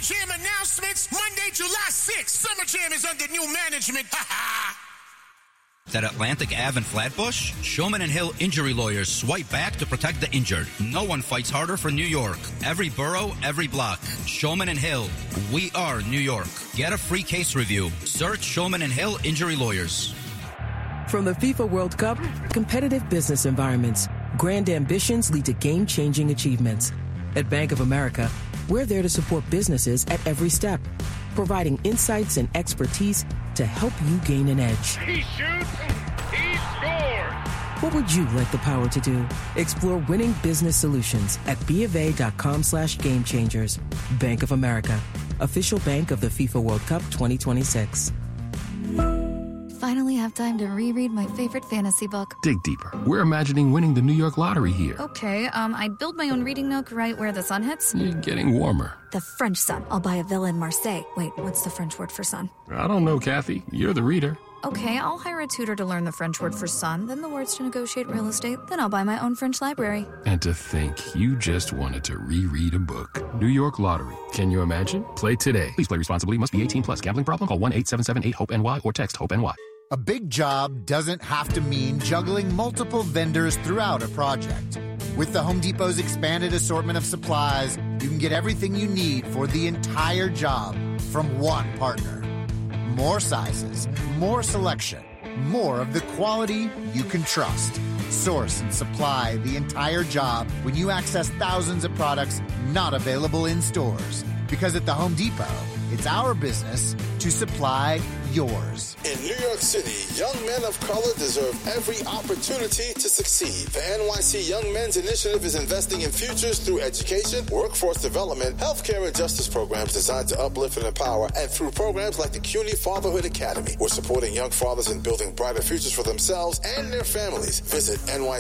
Jam announcements. Monday, July 6th. Summer Jam is under new management. At Atlantic Ave in Flatbush, Shulman and Hill injury lawyers swipe back to protect the injured. No one fights harder for New York. Every borough, every block. Shulman and Hill. We are New York. Get a free case review. Search Shulman and Hill injury lawyers. From the FIFA World Cup, competitive business environments, grand ambitions lead to game-changing achievements. At Bank of America, we're there to support businesses at every step, providing insights and expertise to help you gain an edge. He shoots, he scores! What would you like the power to do? Explore winning business solutions at BofA.com/gamechangers. Bank of America, official bank of the FIFA World Cup 2026. Finally have time to reread my favorite fantasy book. Dig deeper. We're imagining winning the New York lottery here. Okay, I'd build my own reading nook right where the sun hits. You're getting warmer. The French sun. I'll buy a villa in Marseille. Wait, what's the French word for sun? I don't know, Kathy. You're the reader. Okay, I'll hire a tutor to learn the French word for sun, then the words to negotiate real estate, then I'll buy my own French library. And to think you just wanted to reread a book. New York Lottery. Can you imagine? Play today. Please play responsibly. Must be 18 plus. Gambling problem? Call 1-877-8-HOPE-NY or text HOPE-NY. A big job doesn't have to mean juggling multiple vendors throughout a project. With the Home Depot's expanded assortment of supplies, you can get everything you need for the entire job from one partner. More sizes, more selection, more of the quality you can trust. Source and supply the entire job when you access thousands of products not available in stores. Because at the Home Depot, it's our business to supply yours. In New York City, young men of color deserve every opportunity to succeed. The NYC Young Men's Initiative is investing in futures through education, workforce development, healthcare, and justice programs designed to uplift and empower, and through programs like the CUNY Fatherhood Academy. We're supporting young fathers in building brighter futures for themselves and their families. Visit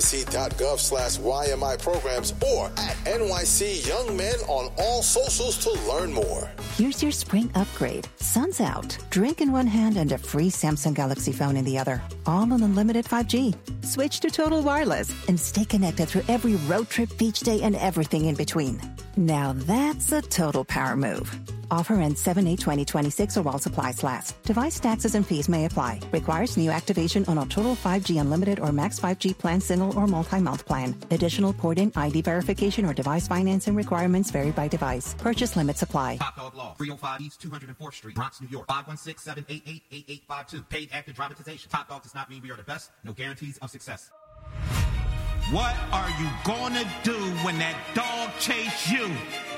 nyc.gov/YMI programs or at NYC Young Men on all socials to learn more. Here's your spring upgrade. Sun's out. Drink in one hand and a free Samsung Galaxy phone in the other. All on unlimited 5G. Switch to Total Wireless and stay connected through every road trip, beach day, and everything in between. Now that's a total power move. Offer ends 7/8/2026 or while supplies last. Device taxes and fees may apply. Requires new activation on a Total 5G Unlimited or Max 5G plan, single or multi-month plan. Additional port-in ID verification or device financing requirements vary by device. Purchase limits apply. Top Dog Law, 305 East 204th Street, Bronx, New York, 516-788-8852. Paid active dramatization. Top Dog does not mean we are the best. No guarantees of success. What are you gonna do when that dog chase you?